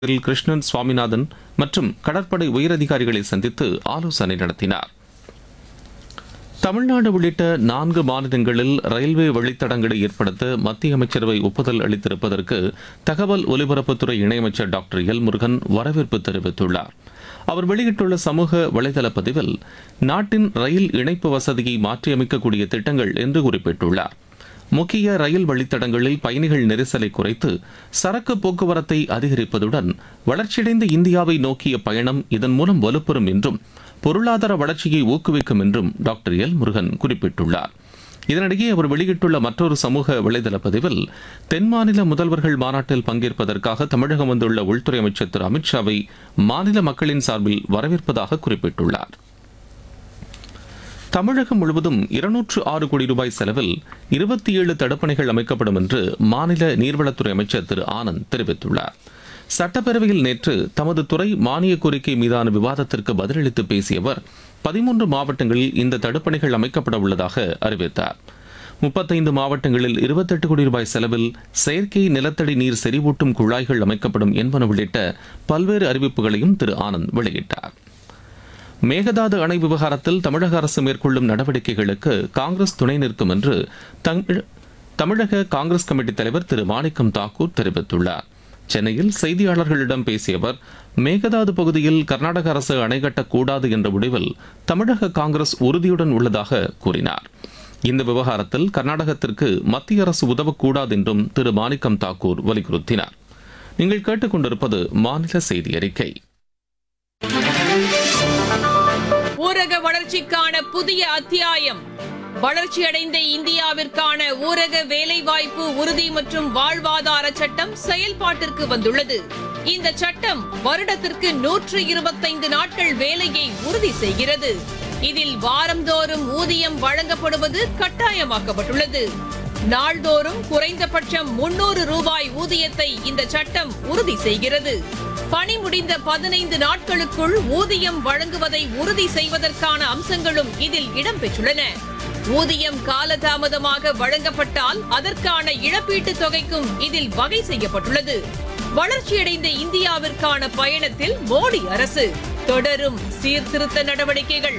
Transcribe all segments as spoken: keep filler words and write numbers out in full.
கிருஷ்ணன் சுவாமிநாதன் மற்றும் கடற்படை உயரதிகாரிகளை சந்தித்து ஆலோசனை நடத்தினார். தமிழ்நாடு உள்ளிட்ட நான்கு மாநிலங்களில் ரயில்வே வழித்தடங்களை ஏற்படுத்த மத்திய அமைச்சரவை ஒப்புதல் அளித்திருப்பதற்கு தகவல் ஒலிபரப்புத்துறை இணையமைச்சர் டாக்டர் எல் முருகன் வரவேற்பு தெரிவித்துள்ளார். அவர் வெளியிட்டுள்ள சமூக வலைதள பதிவில் நாட்டின் ரயில் இணைப்பு வசதியை மாற்றியமைக்கக்கூடிய திட்டங்கள் என்று குறிப்பிட்டுள்ளார். முக்கிய ரயில் வழித்தடங்களில் பயணிகள் நெரிசலை குறைத்து சரக்கு போக்குவரத்தை அதிகரிப்பதுடன் வளர்ச்சியடைந்த இந்தியாவை நோக்கிய பயணம் இதன் மூலம் வலுப்பெறும் என்றும் பொருளாதார வளர்ச்சியை ஊக்குவிக்கும் என்றும் டாக்டர் எல் முருகன் குறிப்பிட்டுள்ளார். இதனிடையே அவர் வெளியிட்டுள்ள மற்றொரு சமூக வலைதள பதிவில் தென் மாநில முதல்வர்கள் மாநாட்டில் பங்கேற்பதற்காக தமிழகம் வந்துள்ள உள்துறை அமைச்சர் திரு அமித்ஷாவை மாநில மக்களின் சார்பில் வரவேற்பதாக குறிப்பிட்டுள்ளார். தமிழகம் முழுவதும் இருநூற்று ஆறு கோடி ரூபாய் செலவில் இருபத்தி ஏழு தடுப்பணைகள் அமைக்கப்படும் என்று மாநில நீர்வளத்துறை அமைச்சர் திரு ஆனந்த் தெரிவித்துள்ளார். சட்டப்பேரவையில் நேற்று தமது துறை மானிய கோரிக்கை மீதான விவாதத்திற்கு பதிலளித்து பேசிய அவர் பதிமூன்று மாவட்டங்களில் இந்த தடுப்பணைகள் அமைக்கப்பட உள்ளதாக அறிவித்தார். முப்பத்தைந்து மாவட்டங்களில் இருபத்தெட்டு கோடி ரூபாய் செலவில் செயற்கை நிலத்தடி நீர் செறிவூட்டும் குழாய்கள் அமைக்கப்படும் என்பன உள்ளிட்ட பல்வேறு அறிவிப்புகளையும் திரு ஆனந்த் வெளியிட்டார். மேகதாது அணை விவகாரத்தில் தமிழக அரசு மேற்கொள்ளும் நடவடிக்கைகளுக்கு காங்கிரஸ் துணை நிற்கும் என்று தமிழக காங்கிரஸ் கமிட்டி தலைவர் திரு மாணிக்கம் தாக்கூர் தெரிவித்துள்ளார். சென்னையில் செய்தியாளர்களிடம் பேசிய அவர் மேகதாது பகுதியில் கர்நாடக அரசு அணை கட்டக்கூடாது என்ற முடிவில் தமிழக காங்கிரஸ் உறுதியுடன் உள்ளதாக கூறினார். இந்த விவகாரத்தில் கர்நாடகத்திற்கு மத்திய அரசு உதவக்கூடாது என்றும் திரு மாணிக்கம் தாக்கூர் வலியுறுத்தினார். நீங்கள் கேட்டுக்கொண்டிருப்பது மாநில செய்தி அறிக்கை. ஊரக வளர்ச்சிக்கான புதிய அத்தியாயம். வளர்ச்சியடைந்த இந்தியாவிற்கான ஊரக வேலைவாய்ப்பு உறுதி மற்றும் வாழ்வாதார சட்டம் செயல்பாட்டிற்கு வந்துள்ளது. இந்த சட்டம் வருடத்திற்கு நூற்று இருபத்தைந்து நாட்கள் வேலையை உறுதி செய்கிறது. இதில் வாரந்தோறும் ஊதியம் வழங்கப்படுவது கட்டாயமாக்கப்பட்டுள்ளது. நாள்தோறும் குறைந்தபட்சம் முன்னூறு ரூபாய் ஊதியத்தை இந்த சட்டம் உறுதி செய்கிறது. பணி முடிந்த பதினைந்து நாட்களுக்குள் ஊதியம் வழங்குவதை உறுதி செய்வதற்கான அம்சங்களும் இதில் இடம்பெற்றுள்ளன. ஊதியம் காலதாமதமாக வழங்கப்பட்டால் அதற்கான இழப்பீட்டுத் தொகைக்கும் இதில் வகை செய்யப்பட்டுள்ளது. வளர்ச்சியடைந்த இந்தியாவிற்கான பயணத்தில் மோடி அரசு தொடரும் சீர்திருத்த நடவடிக்கைகள்.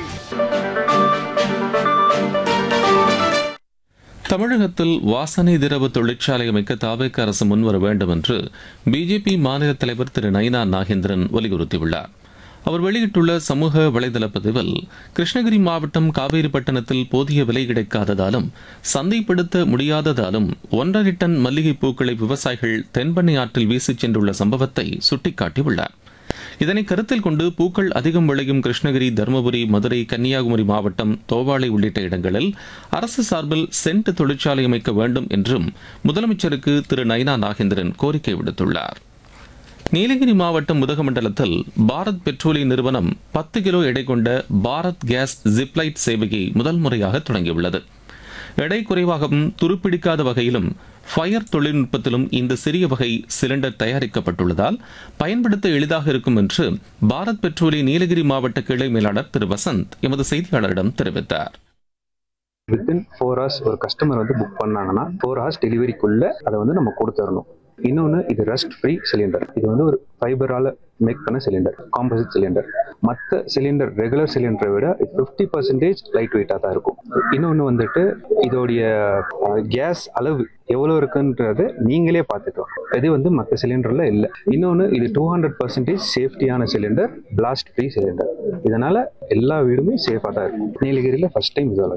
தமிழகத்தில் வாசனை திரவ தொழிற்சாலை அமைக்க தாவேக அரசு முன்வர வேண்டும் என்று பிஜேபி மாநில தலைவர் திரு நயினா நாகேந்திரன் வலியுறுத்தியுள்ளார். அவர் வெளியிட்டுள்ள சமூக வலைதள பதிவில் கிருஷ்ணகிரி மாவட்டம் காவேரிப்பட்டினத்தில் போதிய விலை கிடைக்காததாலும் சந்தைப்படுத்த முடியாததாலும் ஒன்றரை டன் மல்லிகை பூக்களை விவசாயிகள் தென்பண்ணை ஆற்றில் வீசிச் சென்றுள்ள சம்பவத்தை சுட்டிக்காட்டியுள்ளார். இதனை கருத்தில் கொண்டு பூக்கள் அதிகம் விளையும் கிருஷ்ணகிரி, தருமபுரி, மதுரை, கன்னியாகுமரி மாவட்டம், தோவாளை உள்ளிட்ட இடங்களில் அரசு சார்பில் சென்ட் தொழிற்சாலை அமைக்க வேண்டும் என்றும் முதலமைச்சருக்கு திரு நயினா நாகேந்திரன் கோரிக்கை விடுத்துள்ளார். நீலகிரி மாவட்டம் உதகமண்டலத்தில் பாரத் பெட்ரோலிய நிறுவனம் பத்து கிலோ எடை கொண்ட பாரத் கேஸ் ஜிப்லைட் சேவையை முதல் முறையாக தொடங்கியுள்ளது. எடை குறைவாகவும் துருப்பிடிக்காத வகையிலும் ஃபயர் தொழில்நுட்பத்திலும் இந்த சிறிய வகை சிலிண்டர் தயாரிக்கப்பட்டுள்ளதால் பயன்படுத்த எளிதாக இருக்கும் என்று பாரத் பெட்ரோலிய நீலகிரி மாவட்ட கிளை மேலாளர் திரு வசந்த் எமது செய்தியாளரிடம் தெரிவித்தார். வித்தின் ஃபோர் ஹவர்ஸ் ஒரு கஸ்டமர் வந்து புக் பண்ணாங்கன்னா ஃபோர் ஹவர்ஸ் டெலிவரிக்குள்ள அதை வந்து நம்ம கொடுத்துடணும். இன்னொன்று, இது ரஸ்ட் ஃப்ரீ சிலிண்டர். இது வந்து ஒரு ஃபைபரால மேக் பண்ண சிலிண்டர், காம்போசிட் சிலிண்டர். மற்ற சிலிண்டர் ரெகுலர் சிலிண்டரை விட ஃபிஃப்டி பர்சன்டேஜ் லைட் வெயிட்டாக தான் இருக்கும். இன்னொன்று வந்துட்டு இதோடைய கேஸ் அளவு எவ்வளோ இருக்குன்றது நீங்களே பார்த்துக்கலாம். இது வந்து மற்ற சிலிண்டர்ல இல்லை. இன்னொன்று, இது two hundred percentage சேஃப்டியான cylinder, blast free cylinder. இதனால எல்லா வீடுமே சேஃபாக தான் இருக்கும். நீலகிரியில் ஃபர்ஸ்ட் டைம் இது.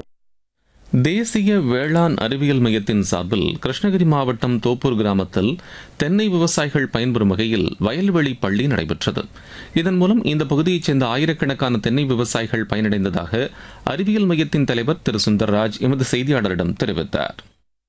தேசிய வேளாண் அறிவியல் மையத்தின் சார்பில் கிருஷ்ணகிரி மாவட்டம் தோப்பூர் கிராமத்தில் தென்னை விவசாயிகள் பயன்பெறும் வகையில் வயல்வெளி பள்ளி நடைபெற்றது. இதன் மூலம் இந்த பகுதியைச் சேர்ந்த ஆயிரக்கணக்கான தென்னை விவசாயிகள் பயனடைந்ததாக அறிவியல் மையத்தின் தலைவர் திரு சுந்தர்ராஜ் எமது செய்தியாளரிடம் தெரிவித்தார்.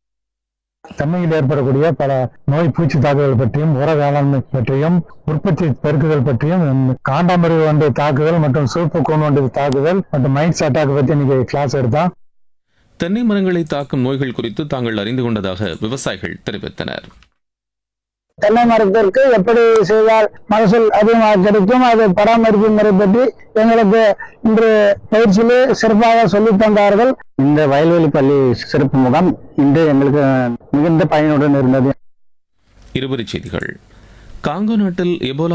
தென்னையில் ஏற்படக்கூடிய பல நோய் பூச்சி தாக்குதல் பற்றியும், உர வேளாண்மை பற்றியும், உற்பத்தி பெருக்குதல் பற்றியும், காண்டாமிருக வண்டு தாக்குதல் மற்றும் சூப்பு கூன் வண்டு தாக்குதல் மற்றும் மைட்ஸ் அட்டாக் பற்றி இன்னைக்கு கிளாஸ் எடுத்தோம். தென்னை மரங்களை தாக்கும் நோய்கள் குறித்து தாங்கள் அறிந்து கொண்டதாக விவசாயிகள் தெரிவித்தனர். தென்னை மரத்திற்கு எப்படி செய்தால் மகசூல் அதிகமாக கிடைக்கும், அது பராமரிப்பு முறை பற்றி எங்களுக்கு இன்று பயிற்சியிலே சிறப்பாக சொல்லித் தந்தார்கள். இந்த வயல்வெளி பள்ளி சிறப்பு முகாம் இன்று எங்களுக்கு மிகுந்த பயனுடன் இருந்தது. இருவரிச் செய்திகள். காங்கோ நாட்டில் எபோலா